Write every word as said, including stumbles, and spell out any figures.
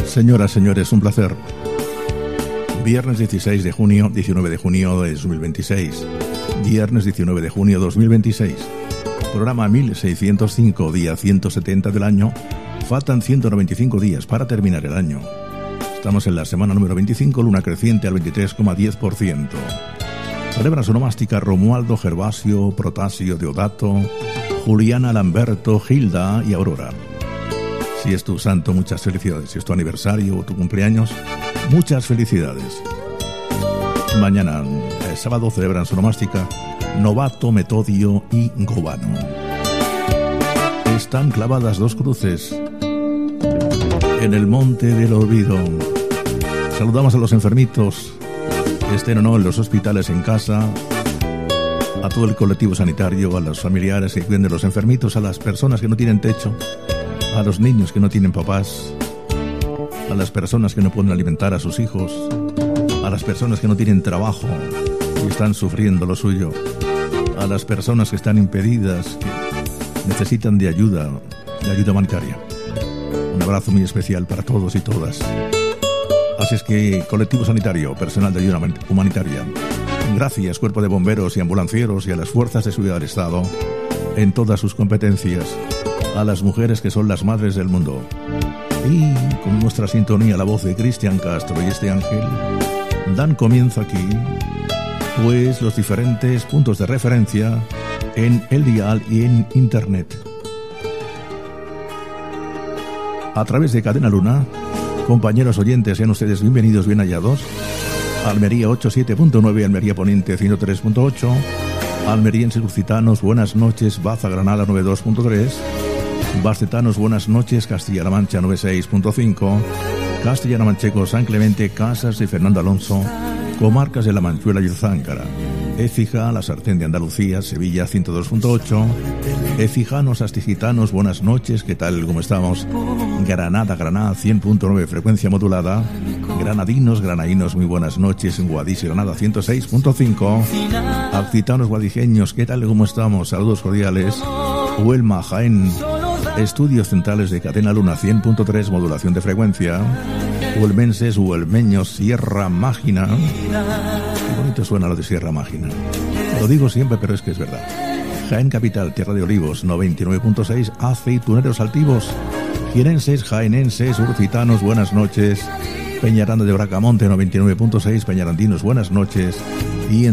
Señoras, señores, un placer. Viernes dieciséis de junio, diecinueve de junio de dos mil veintiséis. Viernes diecinueve de junio de dos mil veintiséis. Programa mil seiscientos cinco, día ciento setenta del año. Faltan ciento noventa y cinco días para terminar el año. Estamos en la semana número veinticinco, luna creciente al veintitrés coma diez por ciento. Celebran su nomástica Romualdo, Gervasio, Protasio, Deodato, Juliana, Lamberto, Gilda y Aurora. Si es tu santo, muchas felicidades. Si es tu aniversario o tu cumpleaños, muchas felicidades. Mañana, el sábado, celebran su nomástica Novato, Metodio y Gobano. Están clavadas dos cruces en el monte del olvido. Saludamos a los enfermitos, estén o no en los hospitales, en casa, a todo el colectivo sanitario, a los familiares que cuiden de los enfermitos, a las personas que no tienen techo, a los niños que no tienen papás, a las personas que no pueden alimentar a sus hijos, a las personas que no tienen trabajo y están sufriendo lo suyo, a las personas que están impedidas, que necesitan de ayuda, de ayuda humanitaria. Un abrazo muy especial para todos y todas. Así es que, colectivo sanitario, personal de ayuda humanitaria, gracias, cuerpo de bomberos y ambulancieros y a las fuerzas de seguridad del Estado, en todas sus competencias, a las mujeres que son las madres del mundo. Y con nuestra sintonía, la voz de Cristian Castro y este ángel, dan comienzo aquí, pues, los diferentes puntos de referencia en el dial y en internet. A través de Cadena Luna, compañeros oyentes, sean ustedes bienvenidos, bien hallados. Almería ochenta y siete punto nueve, Almería Poniente ciento tres punto ocho, almerienses lusitanos, buenas noches, Baza Granada noventa y dos punto tres, bascetanos, buenas noches, Castilla-La Mancha noventa y seis punto cinco, castellano-manchego, San Clemente, Casas y Fernando Alonso, comarcas de La Manchuela y Záncara, Écija, La Sartén de Andalucía, Sevilla ciento dos punto ocho, Écijanos, astigitanos, buenas noches, ¿qué tal? ¿Cómo estamos? Granada, Granada cien punto nueve, frecuencia modulada, granadinos, granadinos, muy buenas noches, en Guadix y Granada ciento seis punto cinco, accitanos, guadijeños, ¿qué tal? ¿Cómo estamos? Saludos cordiales. Huelma, Jaén, estudios centrales de Cadena Luna cien punto tres, modulación de frecuencia. Huelmenses, huelmeños, Sierra Mágina. Qué bonito suena lo de Sierra Mágina. Lo digo siempre, pero es que es verdad. Jaén Capital, Tierra de Olivos, noventa y nueve punto seis, aceituneros altivos. Jienenses, jaenenses, urcitanos, buenas noches. Peñaranda de Bracamonte, noventa y nueve punto seis, peñarandinos, buenas noches.